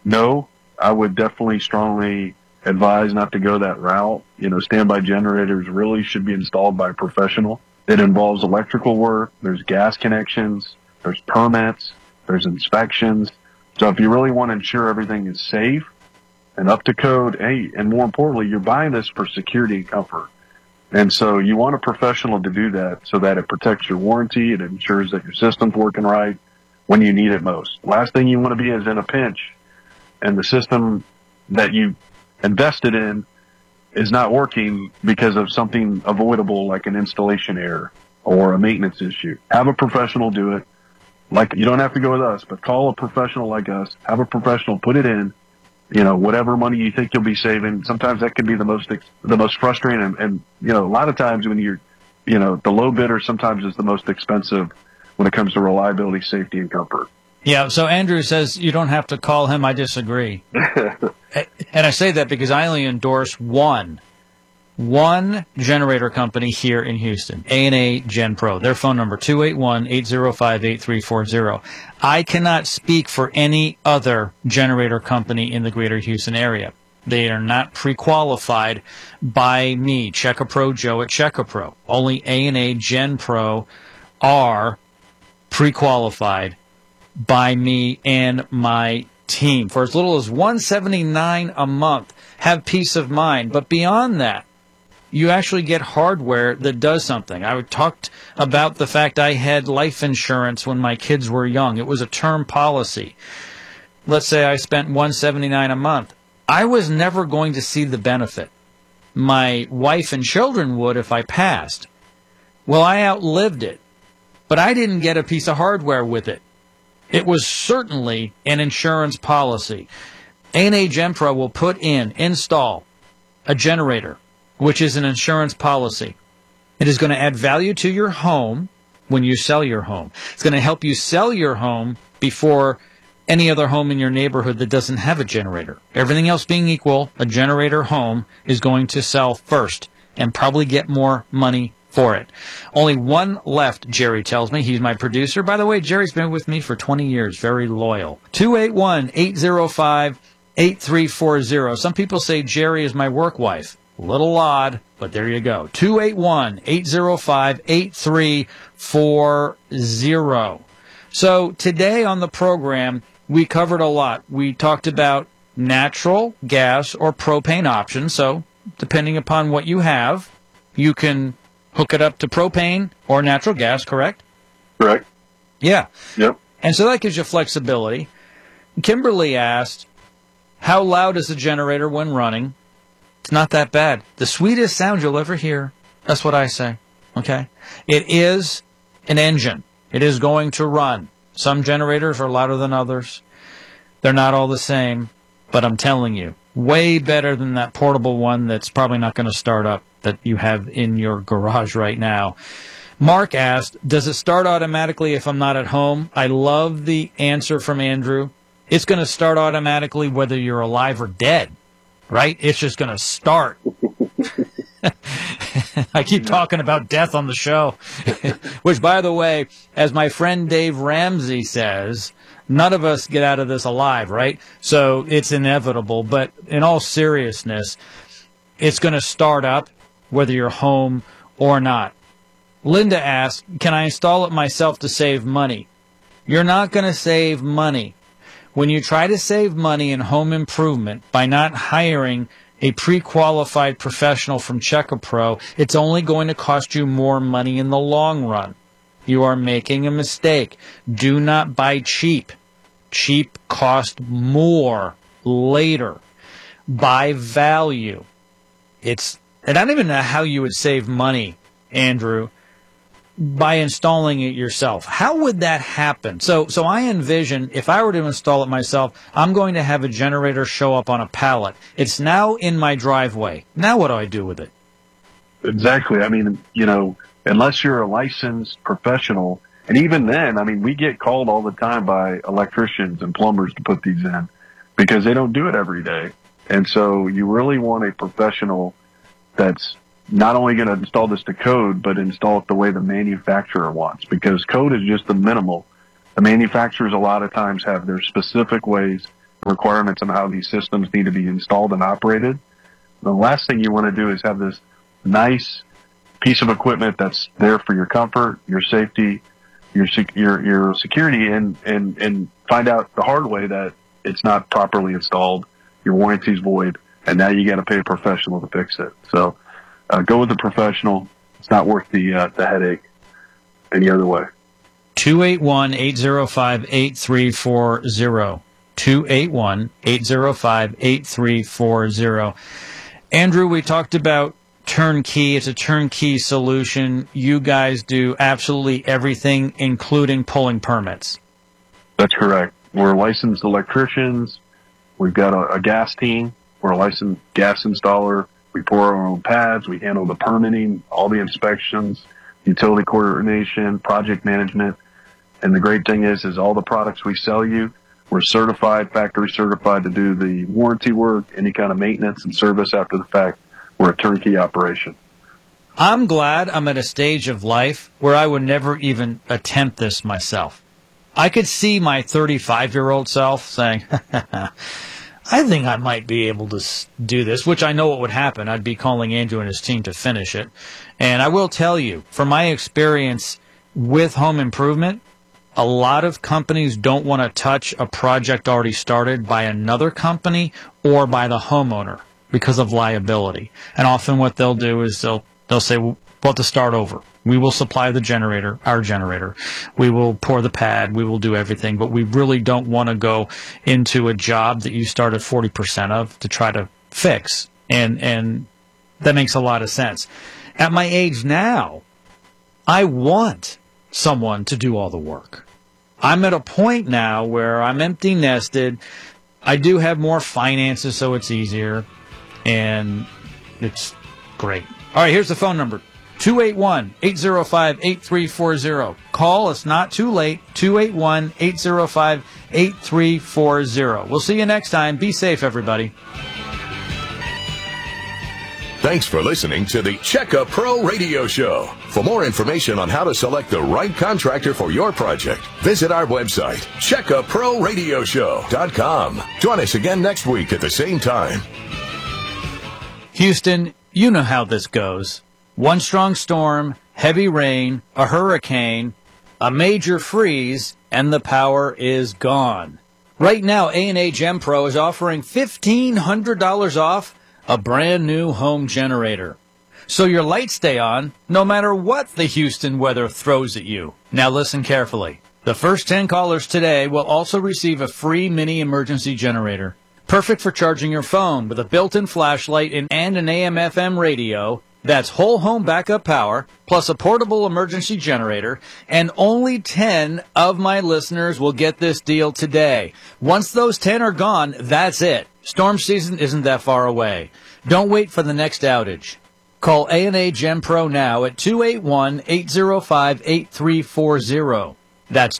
No, I would definitely strongly advise not to go that route. Standby generators really should be installed by a professional. It involves electrical work. There's gas connections. There's permits. There's inspections. So if you really want to ensure everything is safe and up to code, hey, and more importantly, you're buying this for security and comfort. And so you want a professional to do that so that it protects your warranty. It ensures that your system's working right when you need it most. Last thing you want to be is in a pinch and the system that you invested in is not working because of something avoidable like an installation error or a maintenance issue. Have a professional do it. Like, you don't have to go with us, but call a professional like us. Have a professional put it in. Whatever money you think you'll be saving. Sometimes that can be the most frustrating. And a lot of times when you're, the low bidder sometimes is the most expensive when it comes to reliability, safety, and comfort. Yeah, so Andrew says you don't have to call him. I disagree. And I say that because I only endorse one generator company here in Houston, A&A Gen Pro. Their phone number, 281-805-8340. I cannot speak for any other generator company in the greater Houston area. They are not pre-qualified by me, Checkapro Joe at Checkapro. Only A&A Gen Pro are pre-qualified by me and my team for as little as $179 a month. Have peace of mind. But beyond that, you actually get hardware that does something. I talked about the fact I had life insurance when my kids were young. It was a term policy. Let's say I spent $179 a month. I was never going to see the benefit. My wife and children would if I passed. Well, I outlived it, but I didn't get a piece of hardware with it. It was certainly an insurance policy. A&A Gen Pro will install a generator, which is an insurance policy. It is going to add value to your home when you sell your home. It's going to help you sell your home before any other home in your neighborhood that doesn't have a generator. Everything else being equal, a generator home is going to sell first and probably get more money for it. Only one left, Jerry tells me. He's my producer. By the way, Jerry's been with me for 20 years. Very loyal. 281-805-8340. Some people say Jerry is my work wife. Little odd, but there you go. 281-805-8340. So today on the program, we covered a lot. We talked about natural gas or propane options. So depending upon what you have, you can hook it up to propane or natural gas, correct? Correct. Yeah. Yep. And so that gives you flexibility. Kimberly asked, how loud is the generator when running? It's not that bad. The sweetest sound you'll ever hear. That's what I say. Okay? It is an engine. It is going to run. Some generators are louder than others. They're not all the same. But I'm telling you, way better than that portable one that's probably not going to start up that you have in your garage right now. Mark asked, does it start automatically if I'm not at home? I love the answer from Andrew. It's going to start automatically whether you're alive or dead, right? It's just going to start. I keep talking about death on the show, which, by the way, as my friend Dave Ramsey says, none of us get out of this alive, right? So it's inevitable. But in all seriousness, it's going to start up whether you're home or not. Linda asked, can I install it myself to save money? You're not going to save money. When you try to save money in home improvement by not hiring a pre-qualified professional from Checkapro, it's only going to cost you more money in the long run. You are making a mistake. Do not buy cheap. Cheap costs more later. Buy value. I don't even know how you would save money, Andrew, by installing it yourself. How would that happen? So I envision if I were to install it myself, I'm going to have a generator show up on a pallet. It's now in my driveway. Now what do I do with it? Exactly. I mean, unless you're a licensed professional, and even then, I mean, we get called all the time by electricians and plumbers to put these in because they don't do it every day. And so you really want a professional that's not only going to install this to code, but install it the way the manufacturer wants, because code is just the minimal. The manufacturers a lot of times have their specific ways requirements on how these systems need to be installed and operated. The last thing you want to do is have this nice piece of equipment that's there for your comfort, your safety, your security, and find out the hard way that it's not properly installed, your warranty's void, and now you got to pay a professional to fix it. So go with the professional. It's not worth the headache any other way. 281-805-8340. 281-805-8340. Andrew, we talked about turnkey. It's a turnkey solution. You guys do absolutely everything, including pulling permits. That's correct. We're licensed electricians. We've got a gas team. We're a licensed gas installer. We pour our own pads. We handle the permitting, all the inspections, utility coordination, project management. And the great thing is all the products we sell you, we're certified, factory certified to do the warranty work, any kind of maintenance and service after the fact. We're a turnkey operation. I'm glad I'm at a stage of life where I would never even attempt this myself. I could see my 35-year-old self saying, I think I might be able to do this, which I know what would happen. I'd be calling Andrew and his team to finish it. And I will tell you, from my experience with home improvement, a lot of companies don't want to touch a project already started by another company or by the homeowner because of liability. And often what they'll do is they'll say, we'll have to start over. We will supply the generator, our generator. We will pour the pad. We will do everything. But we really don't want to go into a job that you started 40% of to try to fix. And that makes a lot of sense. At my age now, I want someone to do all the work. I'm at a point now where I'm empty nested. I do have more finances, so it's easier. And it's great. All right, here's the phone number. 281-805-8340. Call. It's not too late. 281-805-8340. We'll see you next time. Be safe, everybody. Thanks for listening to the Checka Pro Radio Show. For more information on how to select the right contractor for your project, visit our website, CheckaProRadioShow.com. Join us again next week at the same time. Houston, you know how this goes. One strong storm, heavy rain, a hurricane, a major freeze, and the power is gone. Right now, A&A Gem Pro is offering $1,500 off a brand new home generator. So your lights stay on no matter what the Houston weather throws at you. Now listen carefully. The first 10 callers today will also receive a free mini emergency generator. Perfect for charging your phone with a built-in flashlight and an AM/FM radio. That's whole home backup power, plus a portable emergency generator, and only 10 of my listeners will get this deal today. Once those 10 are gone, that's it. Storm season isn't that far away. Don't wait for the next outage. Call A&A Gem Pro now at 281-805-8340. That's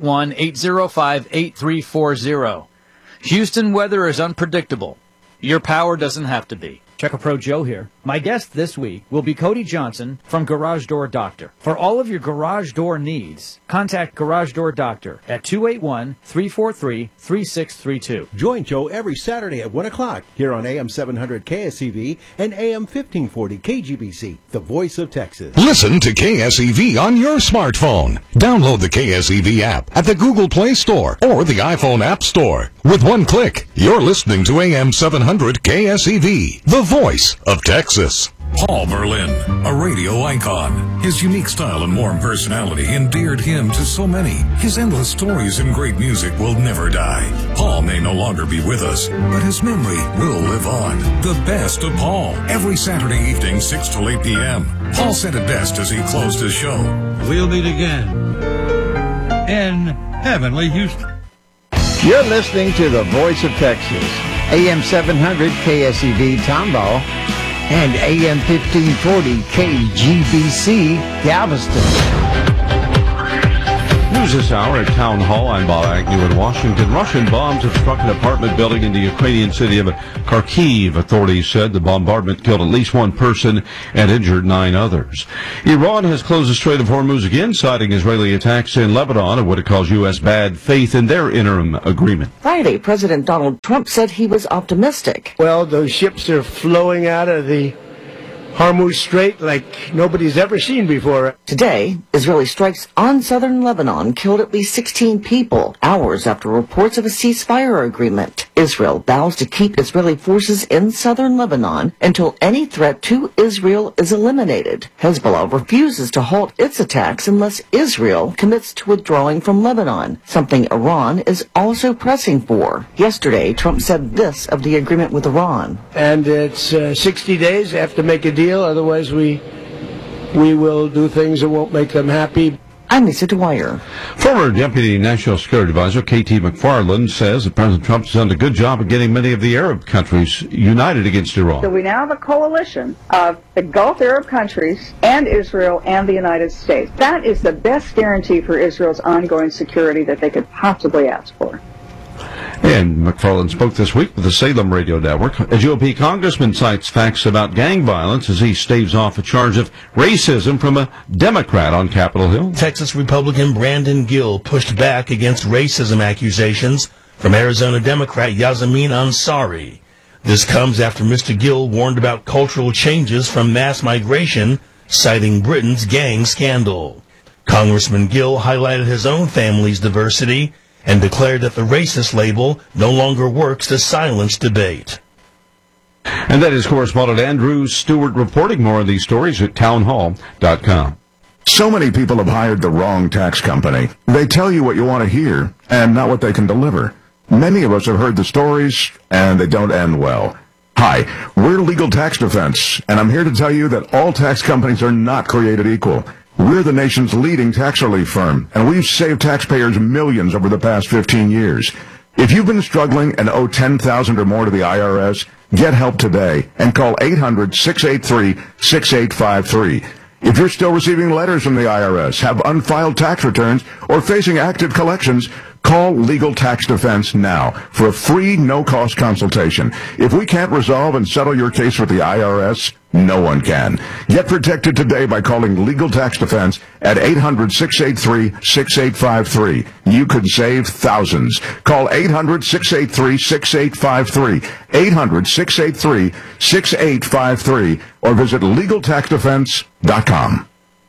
281-805-8340. Houston weather is unpredictable. Your power doesn't have to be. Checka Pro Joe here. My guest this week will be Cody Johnson from Garage Door Doctor. For all of your garage door needs, contact Garage Door Doctor at 281-343-3632. Join Joe every Saturday at 1 o'clock here on AM 700 KSEV and AM 1540 KGBC, the voice of Texas. Listen to KSEV on your smartphone. Download the KSEV app at the Google Play Store or the iPhone App Store. With one click, you're listening to AM 700 KSEV, the voice of Texas. Paul Berlin, a radio icon. His unique style and warm personality endeared him to so many. His endless stories and great music will never die. Paul may no longer be with us, but his memory will live on. The best of Paul, every Saturday evening, 6 to 8 p.m. Paul said it best as he closed his show. We'll meet again in heavenly Houston. You're listening to the voice of Texas, AM 700 KSEV Tomball and AM 1540 KGBC Galveston. News this hour at Town Hall. I'm Bob Agnew in Washington. Russian bombs have struck an apartment building in the Ukrainian city of Kharkiv. Authorities said the bombardment killed at least one person and injured 9 others. Iran has closed the Strait of Hormuz again, citing Israeli attacks in Lebanon and what it calls U.S. bad faith in their interim agreement. Friday, President Donald Trump said he was optimistic. Well, those ships are flowing out of the Hormuz Strait like nobody's ever seen before. Today, Israeli strikes on southern Lebanon killed at least 16 people, hours after reports of a ceasefire agreement. Israel vows to keep Israeli forces in southern Lebanon until any threat to Israel is eliminated. Hezbollah refuses to halt its attacks unless Israel commits to withdrawing from Lebanon, something Iran is also pressing for. Yesterday, Trump said this of the agreement with Iran. And it's 60 days. They have to make a deal, otherwise we will do things that won't make them happy. I'm Lisa Dwyer. Former Deputy National Security Advisor K.T. McFarland says that President Trump has done a good job of getting many of the Arab countries united against Iran. So we now have a coalition of the Gulf Arab countries and Israel and the United States. That is the best guarantee for Israel's ongoing security that they could possibly ask for. And McFarland spoke this week with the Salem Radio Network. A GOP congressman cites facts about gang violence as he staves off a charge of racism from a Democrat on Capitol Hill. Texas Republican Brandon Gill pushed back against racism accusations from Arizona Democrat Yasemin Ansari. This comes after Mr. Gill warned about cultural changes from mass migration, citing Britain's gang scandal. Congressman Gill highlighted his own family's diversity and declared that the racist label no longer works to silence debate. And that is correspondent Andrew Stewart reporting. More on these stories at townhall.com. So many people have hired the wrong tax company. They tell you what you want to hear and not what they can deliver. Many of us have heard the stories, and they don't end well. Hi, we're Legal Tax Defense, and I'm here to tell you that all tax companies are not created equal. We're the nation's leading tax relief firm, and we've saved taxpayers millions over the past 15 years. If you've been struggling and owe $10,000 or more to the IRS, get help today and call 800-683-6853. If you're still receiving letters from the IRS, have unfiled tax returns, or facing active collections, call Legal Tax Defense now for a free, no-cost consultation. If we can't resolve and settle your case with the IRS, no one can. Get protected today by calling Legal Tax Defense at 800-683-6853. You could save thousands. Call 800-683-6853, 800-683-6853, or visit LegalTaxDefense.com.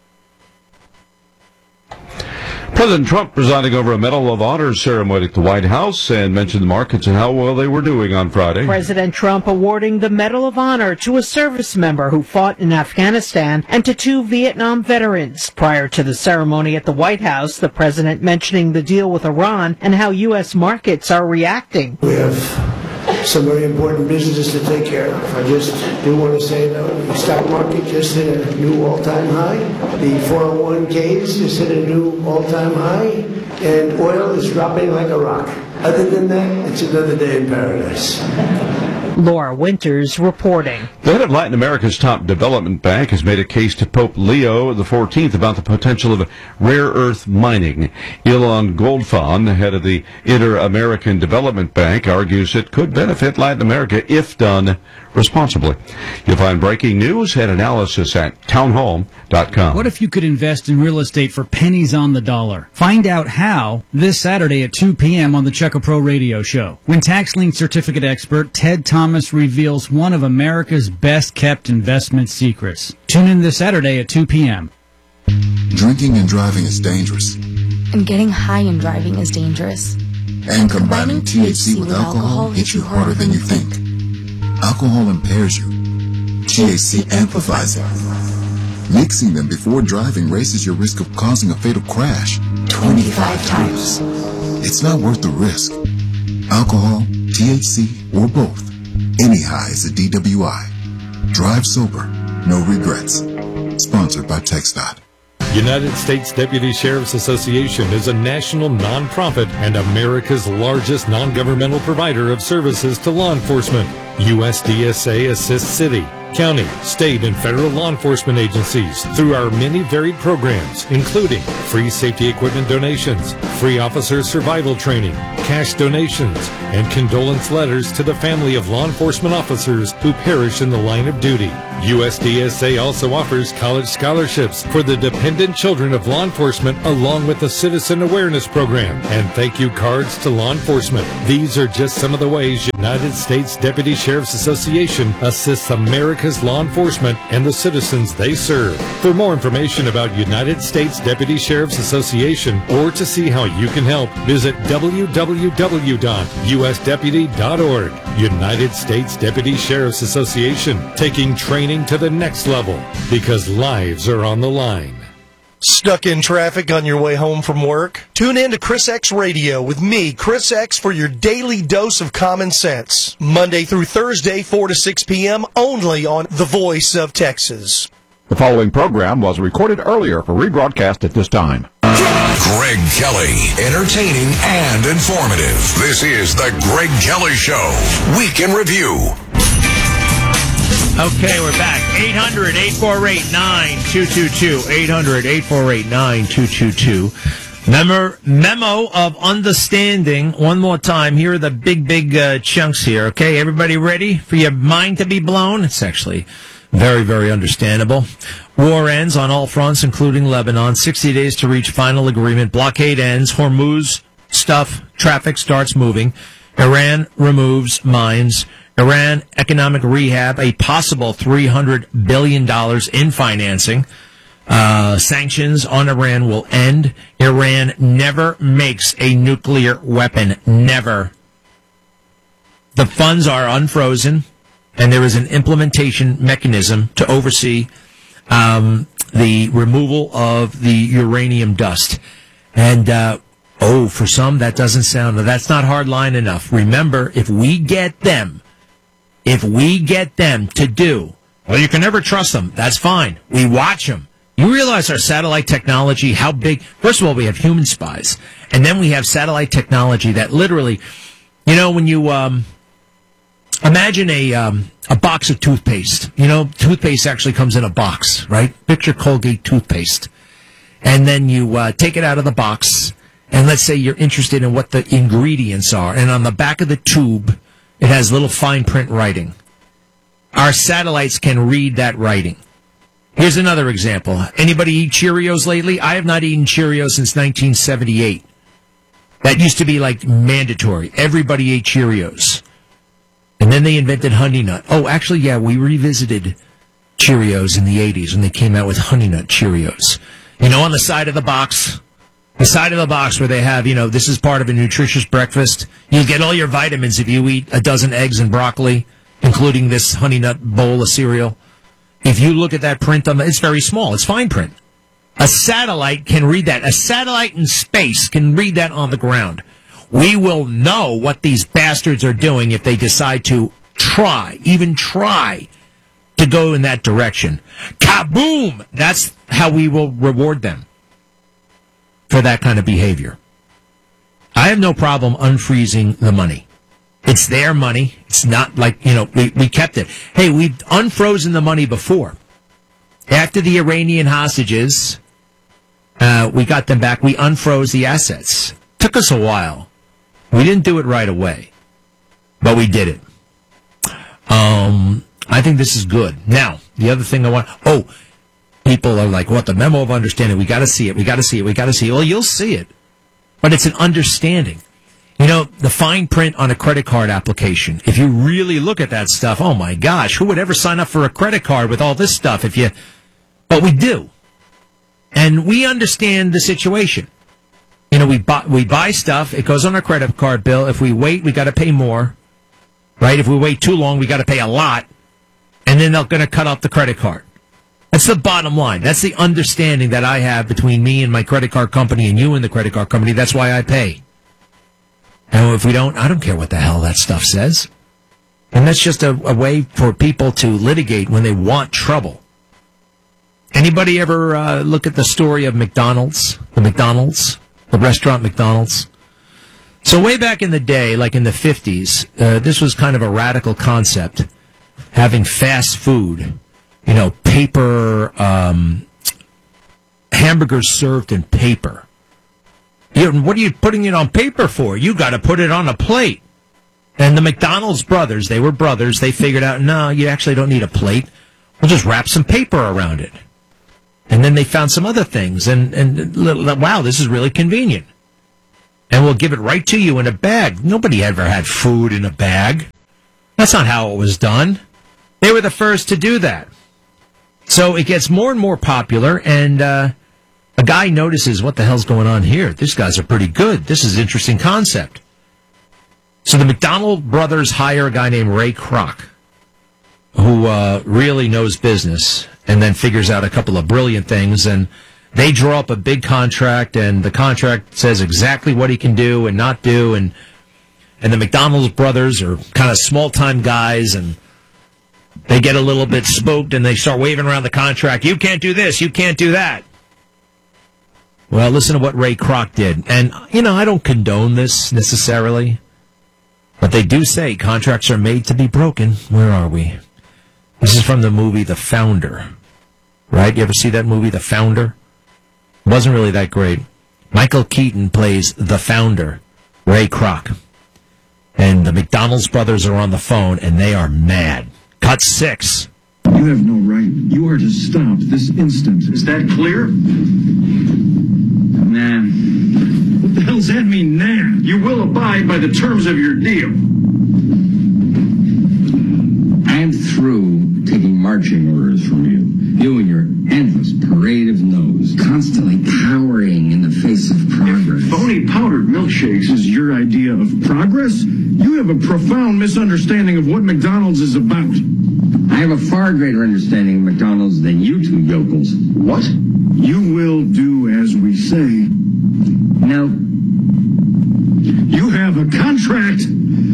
President Trump presiding over a Medal of Honor ceremony at the White House and mentioned the markets and how well they were doing on Friday. President Trump awarding the Medal of Honor to a service member who fought in Afghanistan and to 2 Vietnam veterans. Prior to the ceremony at the White House, the president mentioning the deal with Iran and how U.S. markets are reacting. We have some very important businesses to take care of. I just do want to say that the stock market just hit a new all-time high. The 401ks just hit a new all-time high. And oil is dropping like a rock. Other than that, it's another day in paradise. Laura Winters reporting. The head of Latin America's top development bank has made a case to Pope Leo XIV about the potential of rare earth mining. Ilan Goldfahn, the head of the Inter-American Development Bank, argues it could benefit Latin America if done responsibly. You'll find breaking news and analysis at townhall.com. What if you could invest in real estate for pennies on the dollar? Find out how this Saturday at 2 p.m. on the Checka Pro Radio Show, when tax lien certificate expert Ted Thomas reveals one of America's best-kept investment secrets. Tune in this Saturday at 2 p.m. Drinking and driving is dangerous. And getting high and driving is dangerous. And combining THC with alcohol hits you harder than you think. Alcohol impairs you. THC amplifies it. Mixing them before driving raises your risk of causing a fatal crash 25 times. It's not worth the risk. Alcohol, THC, or both. Any high is a DWI. Drive sober. No regrets. Sponsored by TxDOT. United States Deputy Sheriff's Association is a national nonprofit and America's largest non-governmental provider of services to law enforcement. USDSA assists city, county, state, and federal law enforcement agencies through our many varied programs, including free safety equipment donations, free officer survival training, cash donations, and condolence letters to the family of law enforcement officers who perish in the line of duty. USDSA also offers college scholarships for the dependent children of law enforcement, along with a citizen awareness program and thank you cards to law enforcement. These are just some of the ways United States Deputy Sheriff's Association assists America's law enforcement and the citizens they serve. For more information about United States Deputy Sheriff's Association or to see how you can help, visit www.usdeputy.org. United States Deputy Sheriff's Association, taking training to the next level because lives are on the line. Stuck in traffic on your way home from work? Tune in to Chris X Radio with me, Chris X, for your daily dose of common sense. Monday through Thursday, 4 to 6 p.m., only on The Voice of Texas. The following program was recorded earlier for rebroadcast at this time. Greg Kelly, entertaining and informative. This is The Greg Kelly Show, Week in Review. Okay, we're back. 800-848-9222. 800-848-9222. Memo of understanding. One more time. Here are the big chunks here. Okay, everybody ready for your mind to be blown? It's actually very, very understandable. War ends on all fronts, including Lebanon. 60 days to reach final agreement. Blockade ends. Hormuz traffic starts moving. Iran removes mines. Iran economic rehab, a possible $300 billion in financing. Sanctions on Iran will end. Iran never makes a nuclear weapon. Never. The funds are unfrozen, and there is an implementation mechanism to oversee the removal of the uranium dust. And, for some, that's not hard line enough. Remember, if we get them to do, well, you can never trust them. That's fine. We watch them. You realize our satellite technology, how big? First of all, we have human spies. And then we have satellite technology that literally, when you imagine a box of toothpaste. Toothpaste actually comes in a box, right? Picture Colgate toothpaste. And then you take it out of the box, and let's say you're interested in what the ingredients are. And on the back of the tube, it has little fine print writing. Our satellites can read that writing. Here's another example. Anybody eat Cheerios lately? I have not eaten Cheerios since 1978. That used to be like mandatory. Everybody ate Cheerios. And then they invented Honey Nut. Oh, actually, yeah, we revisited Cheerios in the 80s when they came out with Honey Nut Cheerios. On the side of the box... The side of the box where they have, this is part of a nutritious breakfast. You'll get all your vitamins if you eat a dozen eggs and broccoli, including this Honey Nut bowl of cereal. If you look at that print it's very small. It's fine print. A satellite can read that. A satellite in space can read that on the ground. We will know what these bastards are doing if they decide to even try to go in that direction. Kaboom! That's how we will reward them for that kind of behavior. I have no problem unfreezing the money. It's their money. It's not like, we kept it. Hey, we've unfrozen the money before. After the Iranian hostages, we got them back. We unfroze the assets. Took us a while. We didn't do it right away, but we did it. I think this is good. Now, the other thing I want... people are like, what, the memo of understanding? We got to see it. We got to see it. We got to see it. Well, you'll see it. But it's an understanding. The fine print on a credit card application, if you really look at that stuff, oh my gosh, who would ever sign up for a credit card with all this stuff but we do. And we understand the situation. We buy stuff, it goes on our credit card bill. If we wait, we got to pay more. Right? If we wait too long, we got to pay a lot. And then they're going to cut off the credit card. That's the bottom line. That's the understanding that I have between me and my credit card company and you and the credit card company. That's why I pay. And if we don't, I don't care what the hell that stuff says. And that's just a way for people to litigate when they want trouble. Anybody ever look at the story of McDonald's? The restaurant McDonald's? So way back in the day, like in the 50s, this was kind of a radical concept. having fast food, paper, hamburgers served in paper. What are you putting it on paper for? You got to put it on a plate. And the McDonald's brothers, they were brothers, they figured out, no, you actually don't need a plate. We'll just wrap some paper around it. And then they found some other things, and wow, this is really convenient. And we'll give it right to you in a bag. Nobody ever had food in a bag. That's not how it was done. They were the first to do that. So it gets more and more popular, and a guy notices, what the hell's going on here? These guys are pretty good. This is an interesting concept. So the McDonald brothers hire a guy named Ray Kroc, who really knows business, and then figures out a couple of brilliant things, and they draw up a big contract, and the contract says exactly what he can do and not do, and the McDonald's brothers are kind of small-time guys, and they get a little bit spooked, and they start waving around the contract. You can't do this, you can't do that. Well, listen to what Ray Kroc did. And, I don't condone this necessarily, but they do say contracts are made to be broken. Where are we? This is from the movie The Founder, right? You ever see that movie, The Founder? Wasn't really that great. Michael Keaton plays The Founder, Ray Kroc. And the McDonald's brothers are on the phone, and they are mad. Cut 6. You have no right. You are to stop this instant. Is that clear? Nah. What the hell's that mean, nah? You will abide by the terms of your deal. I'm through taking marching orders from you. You and your endless parade of no's, constantly cowering in the face of progress. If phony powdered milkshakes is your idea of progress, you have a profound misunderstanding of what McDonald's is about. I have a far greater understanding of McDonald's than you two yokels. What? You will do as we say. No. You have a contract.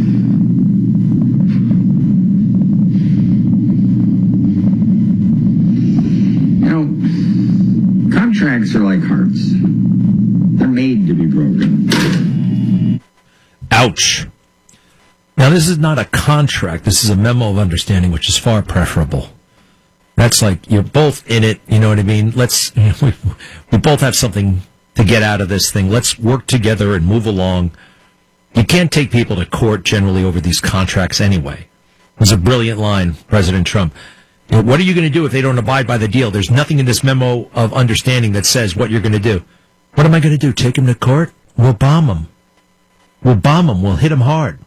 Contracts are like hearts. They're made to be broken. Ouch. Now, this is not a contract. This is a memo of understanding, which is far preferable. That's like, you're both in it, you know what I mean? We both have something to get out of this thing. Let's work together and move along. You can't take people to court generally over these contracts anyway. There's a brilliant line, President Trump. What are you going to do if they don't abide by the deal? There's nothing in this memo of understanding that says what you're going to do. What am I going to do? Take him to court? We'll bomb him. We'll bomb him. We'll hit him hard.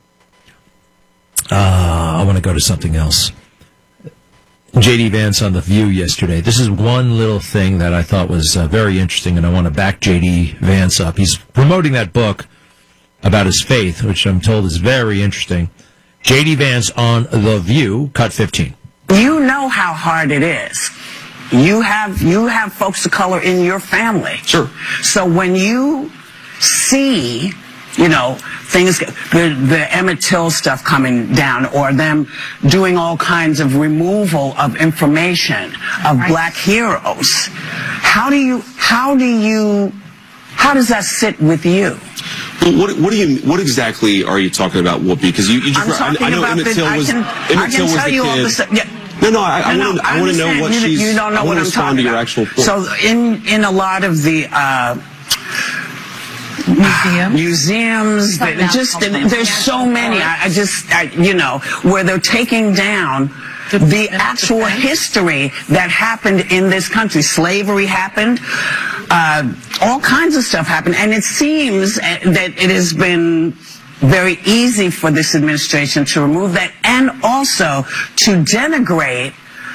I want to go to something else. J.D. Vance on The View yesterday. This is one little thing that I thought was very interesting, and I want to back J.D. Vance up. He's promoting that book about his faith, which I'm told is very interesting. J.D. Vance on The View, cut 15. You know how hard it is. You have folks of color in your family. Sure. So when you see, things, the Emmett Till stuff coming down, or them doing all kinds of removal of information of black heroes, how does that sit with you? What exactly are you talking about, Whoopi? Because I know Emmett Till was the kid. No, I want to know what she's. You don't know what I'm talking about. Your actual point. So in a lot of the museums, there's so many. Where they're taking down the actual history that happened in this country. Slavery happened. All kinds of stuff happened, and it seems that it has been very easy for this administration to remove that, and also to denigrate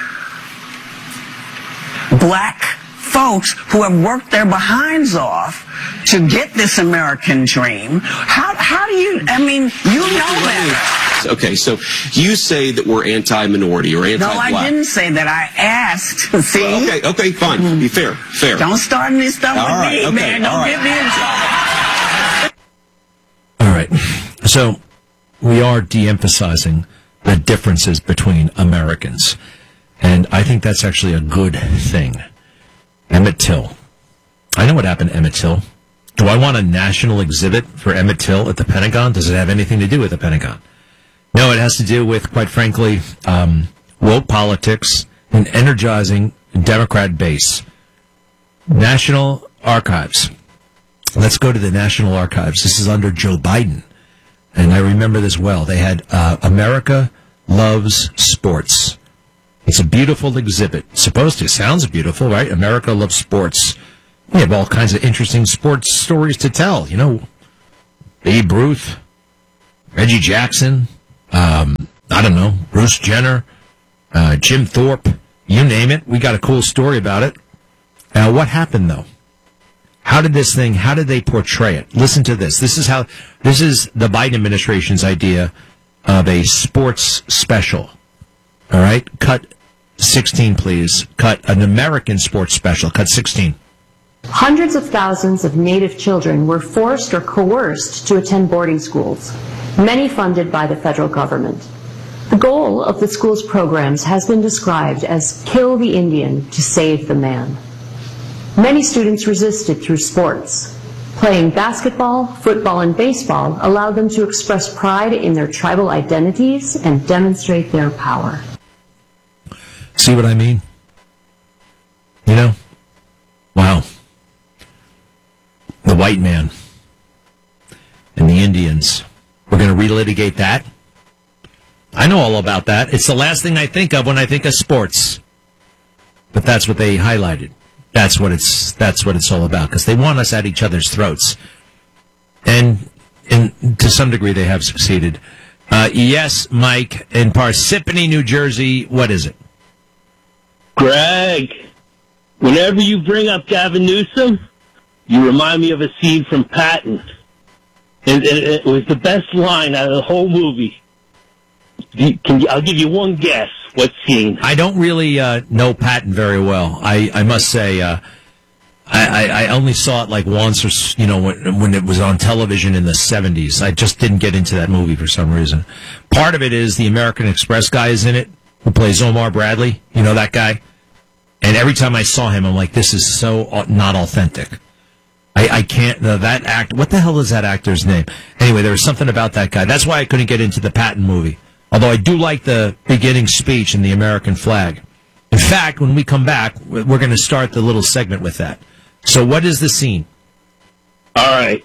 black folks who have worked their behinds off to get this American dream. How do you, you know better. Okay, so you say that we're anti-minority or anti-black. No, I didn't say that. I asked. See? Okay, fine. Be fair. Don't start any stuff with me, man. Don't get me in trouble. All right. So we are de-emphasizing the differences between Americans. And I think that's actually a good thing. Emmett Till. I know what happened to Emmett Till. Do I want a national exhibit for Emmett Till at the Pentagon? Does it have anything to do with the Pentagon? No, it has to do with, quite frankly, woke politics, and energizing Democrat base. National Archives. Let's go to the National Archives. This is under Joe Biden. And I remember this well. They had America Loves Sports. It's a beautiful exhibit. Sounds beautiful, right? America Loves Sports. We have all kinds of interesting sports stories to tell. You know, Babe Ruth, Reggie Jackson, I don't know, Bruce Jenner, Jim Thorpe, you name it. We got a cool story about it. What happened, though? How did they portray it? Listen to this. This is the Biden administration's idea of a sports special. All right? Cut 16, please. Cut an American sports special. Cut 16. Hundreds of thousands of Native children were forced or coerced to attend boarding schools, many funded by the federal government. The goal of the school's programs has been described as kill the Indian to save the man. Many students resisted through sports. Playing basketball, football, and baseball allowed them to express pride in their tribal identities and demonstrate their power. See what I mean? You know? Wow. The white man and the Indians. We're going to relitigate that. I know all about that. It's the last thing I think of when I think of sports. But that's what they highlighted. That's what it's all about, because they want us at each other's throats. And to some degree they have succeeded. Yes, Mike, in Parsippany, New Jersey, what is it? Greg, whenever you bring up Gavin Newsom, you remind me of a scene from Patton. And it was the best line out of the whole movie. I'll give you one guess. What scene? I don't really know Patton very well. I must say, I only saw it like once, or when it was on television in the 70s. I just didn't get into that movie for some reason. Part of it is the American Express guy is in it, who plays Omar Bradley. You know that guy? And every time I saw him, I'm like, this is so not authentic. I can't, that act, what the hell is that actor's name? Anyway, there was something about that guy. That's why I couldn't get into the Patton movie. Although I do like the beginning speech in the American flag. In fact, when we come back, we're going to start the little segment with that. So what is the scene? All right.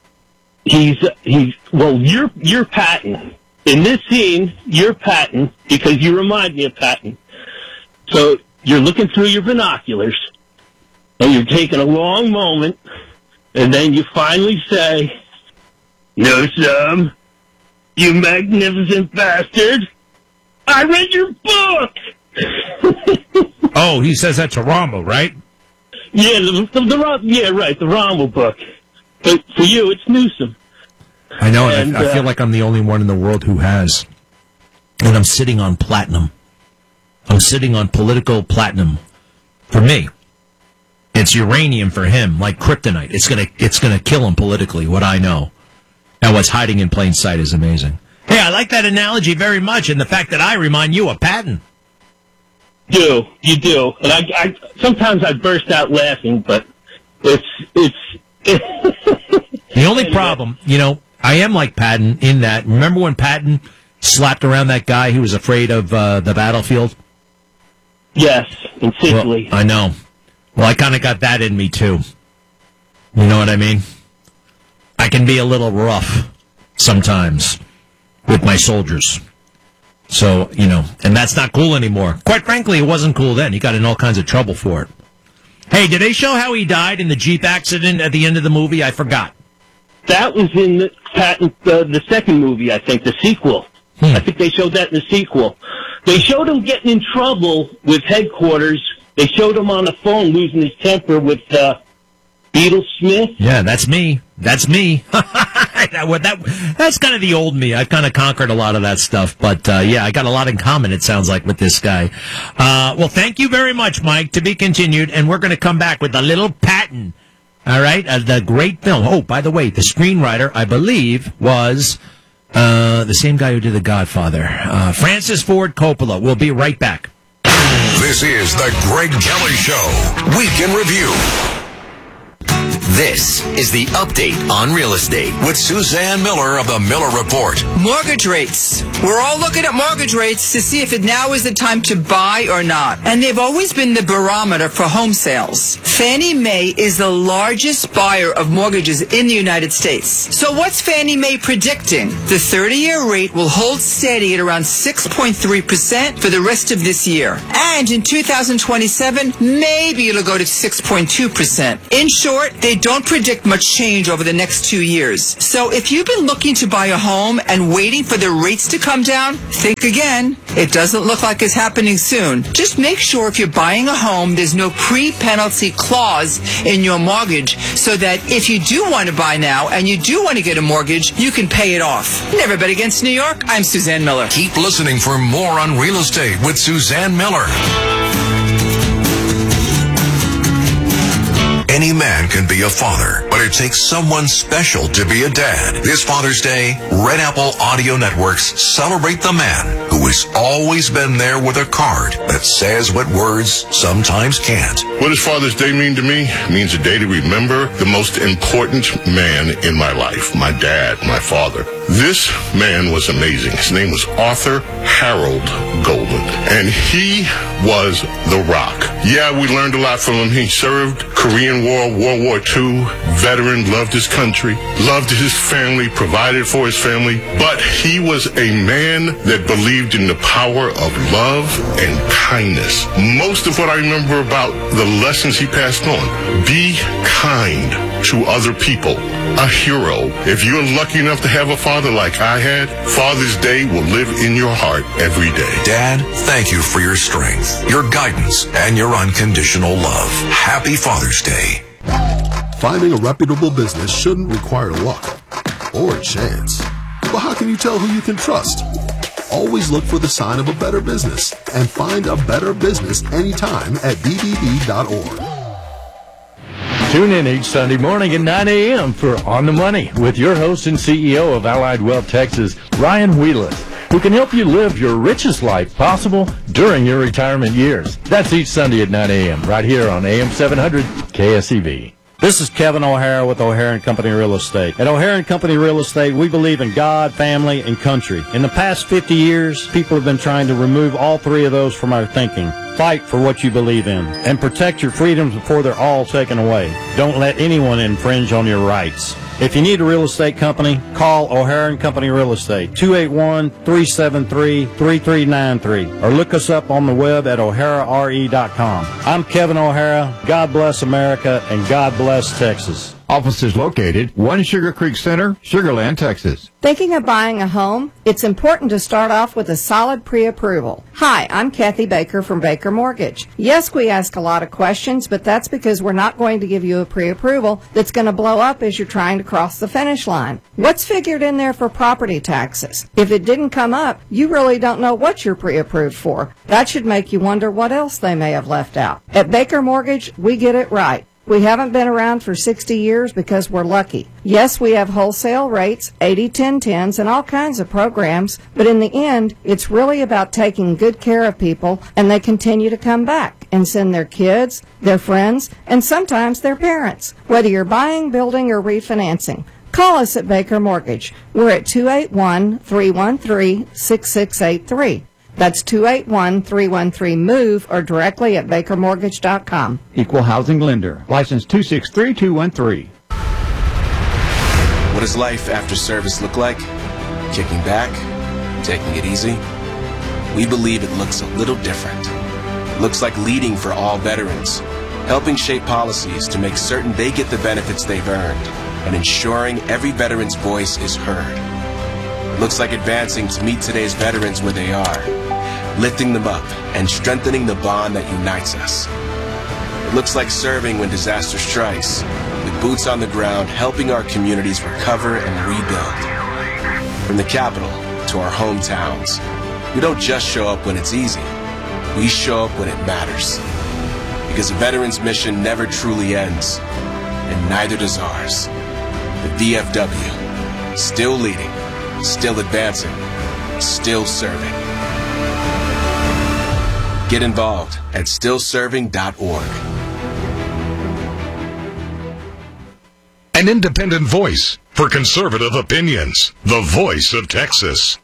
You're Patton. In this scene, you're Patton because you remind me of Patton. So you're looking through your binoculars and you're taking a long moment, and then you finally say, Newsom, you magnificent bastard, I read your book! Oh, he says that to Rommel, right? Yeah, the Rommel book. But for you, it's Newsom. I know, and I feel like I'm the only one in the world who has. And I'm sitting on platinum. I'm sitting on political platinum. For me, it's uranium for him, like kryptonite. It's gonna kill him politically, what I know. Now, what's hiding in plain sight is amazing. Hey, I like that analogy very much, and the fact that I remind you of Patton. You do. And I sometimes I burst out laughing, but it's The only problem, I am like Patton in that. Remember when Patton slapped around that guy who was afraid of the battlefield? Yes, in Sicily. Well, I know. Well, I kind of got that in me, too. You know what I mean? I can be a little rough sometimes with my soldiers. So, and that's not cool anymore. Quite frankly, it wasn't cool then. He got in all kinds of trouble for it. Hey, did they show how he died in the Jeep accident at the end of the movie? I forgot. That was in the second movie, I think, the sequel. I think they showed that in the sequel. They showed him getting in trouble with headquarters. They showed him on the phone losing his temper with Beetle Smith. Yeah, that's me. That's me. That's kind of the old me. I've kind of conquered a lot of that stuff. But, I got a lot in common, it sounds like, with this guy. Well, thank you very much, Mike. To be continued. And we're going to come back with a little Patton. All right? The great film. Oh, by the way, the screenwriter, I believe, was the same guy who did The Godfather. Francis Ford Coppola. We'll be right back. This is the Greg Kelly Show. Week in Review. This is the Update on Real Estate with Suzanne Miller of the Miller Report. Mortgage rates. We're all looking at mortgage rates to see if it now is the time to buy or not. And they've always been the barometer for home sales. Fannie Mae is the largest buyer of mortgages in the United States. So what's Fannie Mae predicting? The 30-year rate will hold steady at around 6.3% for the rest of this year. And in 2027, maybe it'll go to 6.2%. In short, they don't predict much change over the next 2 years. So if you've been looking to buy a home and waiting for the rates to come down, think again. It doesn't look like it's happening soon. Just make sure if you're buying a home, there's no pre-penalty clause in your mortgage so that if you do want to buy now and you do want to get a mortgage, you can pay it off. Never bet against New York. I'm Suzanne Miller. Keep listening for more on real estate with Suzanne Miller. Any man can be a father, but it takes someone special to be a dad. This Father's Day, Red Apple Audio Networks celebrate the man who has always been there with a card that says what words sometimes can't. What does Father's Day mean to me? It means a day to remember the most important man in my life, my dad, my father. This man was amazing. His name was Arthur Harold Goldman, and he was the rock. Yeah, we learned a lot from him. He served Korean War, World War II, veteran, loved his country, loved his family, provided for his family, but he was a man that believed in the power of love and kindness. Most of what I remember about the lessons he passed on: be kind to other people, a hero. If you're lucky enough to have a father like I had, Father's Day will live in your heart every day. Dad, thank you for your strength, your guidance, and your unconditional love. Happy Father's Day. Finding a reputable business shouldn't require luck or chance. But how can you tell who you can trust? Always look for the sign of a better business and find a better business anytime at bbb.org. Tune in each Sunday morning at 9 a.m. for On the Money with your host and CEO of Allied Wealth Texas, Ryan Wheelis, who can help you live your richest life possible during your retirement years. That's each Sunday at 9 a.m. right here on AM 700 KSEV. This is Kevin O'Hara with O'Hara & Company Real Estate. At O'Hara & Company Real Estate, we believe in God, family, and country. In the past 50 years, people have been trying to remove all three of those from our thinking. Fight for what you believe in and protect your freedoms before they're all taken away. Don't let anyone infringe on your rights. If you need a real estate company, call O'Hara & Company Real Estate, 281-373-3393, or look us up on the web at o'harare.com. I'm Kevin O'Hara. God bless America, and God bless Texas. Offices located 1 Sugar Creek Center, Sugar Land, Texas. Thinking of buying a home? It's important to start off with a solid pre-approval. Hi, I'm Kathy Baker from Baker Mortgage. Yes, we ask a lot of questions, but that's because we're not going to give you a pre-approval that's going to blow up as you're trying to cross the finish line. What's figured in there for property taxes? If it didn't come up, you really don't know what you're pre-approved for. That should make you wonder what else they may have left out. At Baker Mortgage, we get it right. We haven't been around for 60 years because we're lucky. Yes, we have wholesale rates, 80-10-10s, and all kinds of programs, but in the end, it's really about taking good care of people, and they continue to come back and send their kids, their friends, and sometimes their parents. Whether you're buying, building, or refinancing, call us at Baker Mortgage. We're at 281-313-6683. That's 281-313-MOVE or directly at bakermortgage.com. Equal housing lender. License 263213. What does life after service look like? Kicking back? Taking it easy? We believe it looks a little different. It looks like leading for all veterans, helping shape policies to make certain they get the benefits they've earned, and ensuring every veteran's voice is heard. It looks like advancing to meet today's veterans where they are, lifting them up and strengthening the bond that unites us. It looks like serving when disaster strikes, with boots on the ground helping our communities recover and rebuild. From the capital to our hometowns, we don't just show up when it's easy, we show up when it matters. Because a veteran's mission never truly ends, and neither does ours. The VFW, still leading, still advancing, still serving. Get involved at stillserving.org. An independent voice for conservative opinions. The Voice of Texas.